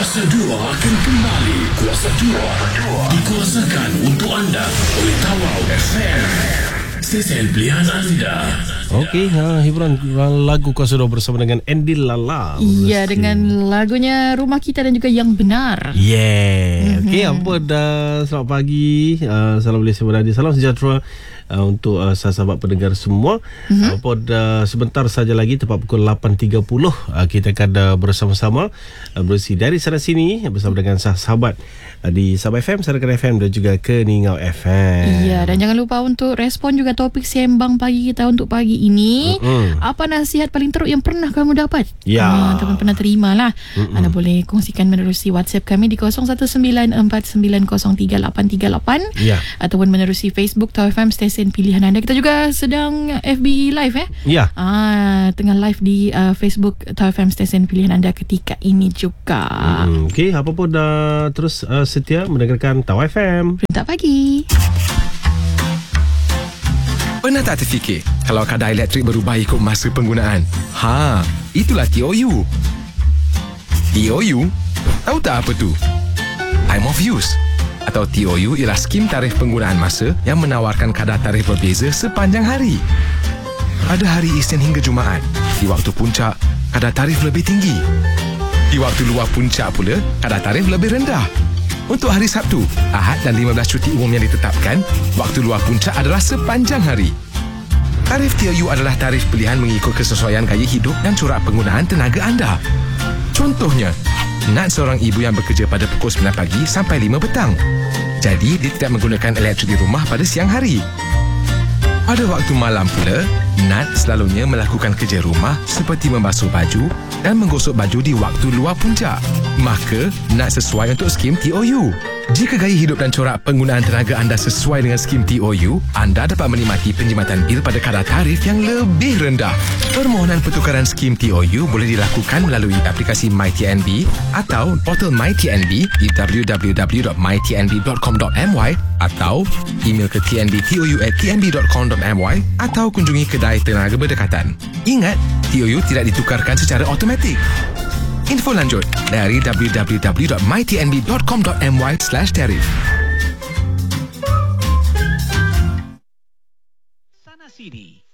Kuasa 2 akan kembali. Kuasa 2 dikuasakan untuk anda oleh Tawau FM, stesen pilihan anda. Okey, hiburan lagu Kuasa 2 bersama dengan Andy Lala. Iya, dengan lagunya Rumah Kita dan juga Yang Benar. Yeah. Okey, apa dah, selamat pagi. Salam Malaysia berada. Salam sejahtera untuk sahabat pendengar semua. Apa dah, sebentar saja lagi tepat pukul 8.30 kita akan bersama-sama bersih dari sana sini bersama dengan sahabat di Sabah FM, Sarakan FM dan juga Keningau FM. Iya, dan jangan lupa untuk respon juga topik sembang pagi kita untuk pagi ini. Apa nasihat paling teruk yang pernah kamu dapat? Ya. Ataupun pernah terima lah. Anda boleh kongsikan menerusi WhatsApp kami di 0194903838. Ya. Ataupun menerusi Facebook Tawau FM, stesen pilihan anda. Kita juga sedang FB live Ya. tengah live di Facebook Tawau FM, stesen pilihan anda ketika ini juga. Okey, apa pun dah terus setia mendengarkan Tawau FM. Perintah pagi. Pernah tak terfikir kalau kadar elektrik berubah ikut masa penggunaan? Itulah TOU. TOU? Tahu tak apa tu? Time of use. Atau TOU ialah skim tarif penggunaan masa yang menawarkan kadar tarif berbeza sepanjang hari. Pada hari Isnin hingga Jumaat, di waktu puncak, kadar tarif lebih tinggi. Di waktu luar puncak pula, kadar tarif lebih rendah. Untuk hari Sabtu, Ahad dan 15 cuti umum yang ditetapkan, waktu luar puncak adalah sepanjang hari. Tarif TOU adalah tarif pilihan mengikut kesesuaian gaya hidup dan corak penggunaan tenaga anda. Contohnya, Nat seorang ibu yang bekerja pada pukul 9 pagi sampai 5 petang. Jadi, dia tidak menggunakan elektrik di rumah pada siang hari. Pada waktu malam pula, Nat selalunya melakukan kerja rumah seperti membasuh baju dan menggosok baju di waktu luar puncak. Maka, Nat sesuai untuk skim TOU. Jika gaya hidup dan corak penggunaan tenaga anda sesuai dengan skim TOU, anda dapat menikmati penjimatan bil pada kadar tarif yang lebih rendah. Permohonan pertukaran skim TOU boleh dilakukan melalui aplikasi MyTNB atau portal MyTNB di www.mytnb.com.my atau email ke tnbtou@tnb.com.my atau kunjungi kedai tenaga berdekatan. Ingat, TOU tidak ditukarkan secara automatik. Info lanjut dari www.mytnb.com.my/tarif. Sana sini